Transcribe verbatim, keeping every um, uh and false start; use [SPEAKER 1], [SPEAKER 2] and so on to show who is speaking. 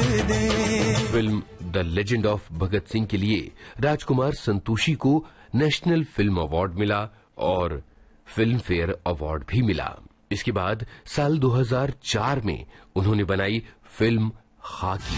[SPEAKER 1] They.
[SPEAKER 2] Film the legend of Bhagat Singh के लिए राजकुमार संतोषी को नेशनल फिल्म अवार्ड मिला और फिल्म फेयर अवार्ड भी मिला। इसके बाद साल दो हज़ार चार में उन्होंने बनाई फिल्म खाकी।